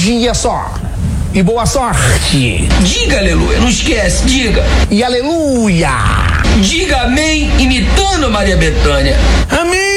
dia só. E boa sorte. Diga aleluia, não esquece, diga. E aleluia. Diga amém, imitando a Maria Bethânia. Amém.